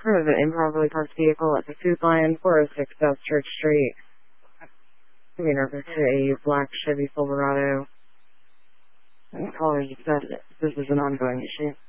of an improperly parked vehicle at the Food Lion, 406 South Church Street. Being referred to a black Chevy Silverado. And the caller said this is an ongoing issue.